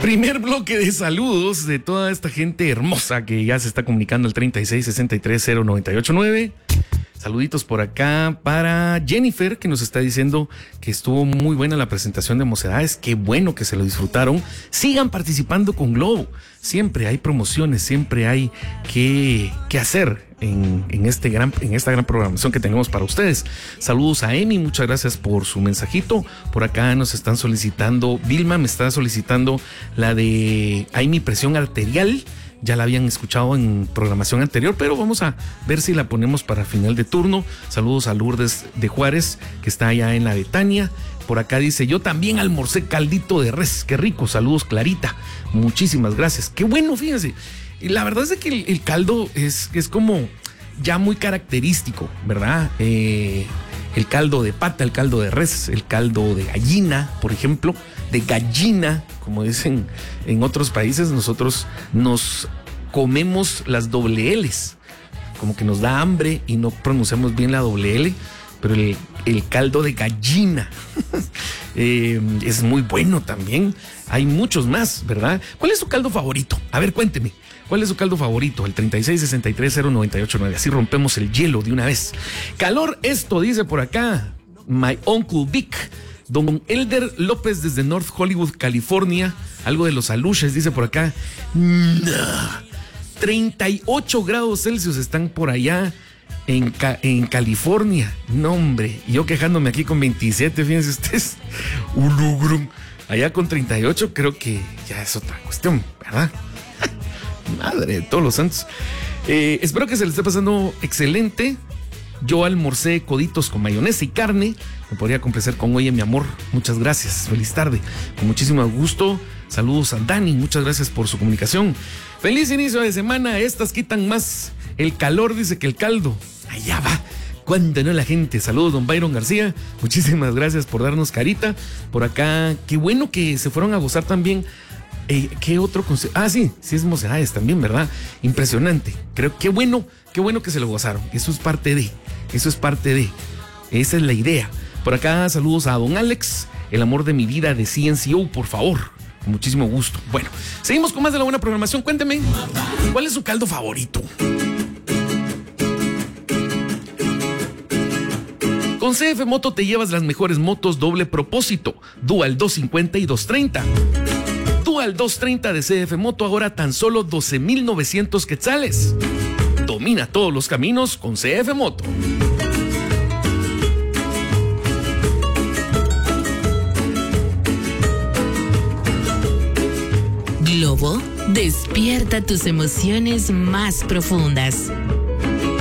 Primer bloque de saludos de toda esta gente hermosa que ya se está comunicando al 36630989. Saluditos por acá para Jennifer, que nos está diciendo que estuvo muy buena la presentación de Mocedades. Qué bueno que se lo disfrutaron. Sigan participando con Globo. Siempre hay promociones, siempre hay que hacer en esta gran programación que tenemos para ustedes. Saludos a Emi, muchas gracias por su mensajito. Por acá nos están solicitando, Vilma me está solicitando la de Hay mi presión arterial. Ya la habían escuchado en programación anterior, pero vamos a ver si la ponemos para final de turno. Saludos a Lourdes de Juárez, que está allá en la Betania. Por acá dice, yo también almorcé caldito de res. Qué rico, saludos Clarita. Muchísimas gracias. Qué bueno, fíjense. Y la verdad es que el caldo es como ya muy característico, ¿verdad? El caldo de pata, el caldo de res, el caldo de gallina, por ejemplo, de gallina, como dicen en otros países. Nosotros nos comemos las doble L's, como que nos da hambre y no pronunciamos bien la doble L, pero el caldo de gallina es muy bueno también. Hay muchos más, ¿verdad? ¿Cuál es su caldo favorito? A ver, cuénteme. ¿Cuál es su caldo favorito? El 36630989. Así rompemos el hielo de una vez. Calor esto, dice por acá My Uncle Vic. Don Elder López desde North Hollywood, California. Algo de los aluches, dice por acá. 38 grados Celsius están por allá en California. No, hombre. Y yo quejándome aquí con 27, fíjense ustedes. Allá con 38 creo que ya es otra cuestión, ¿verdad? Madre de todos los santos. Espero que se le esté pasando excelente. Yo almorcé coditos con mayonesa y carne. Me podría complacer con oye, mi amor. Muchas gracias. Feliz tarde. Con muchísimo gusto. Saludos a Dani. Muchas gracias por su comunicación. Feliz inicio de semana. Estas quitan más el calor, dice, que el caldo. Allá va. Cuando no la gente. Saludos, don Byron García. Muchísimas gracias por darnos carita. Por acá. Qué bueno que se fueron a gozar también. ¿Qué otro concepto? Sí es Mocedades también, ¿verdad? Impresionante. Creo qué bueno que se lo gozaron. Eso es parte de. Esa es la idea. Por acá, saludos a don Alex, el amor de mi vida de CNCO, por favor. Con muchísimo gusto. Bueno, seguimos con más de la buena programación. Cuénteme, ¿cuál es su caldo favorito? Con CF Moto te llevas las mejores motos doble propósito, Dual 250 y 230. Dual 230 de CF Moto ahora tan solo 12,900 quetzales. Domina todos los caminos con CF Moto. Globo despierta tus emociones más profundas.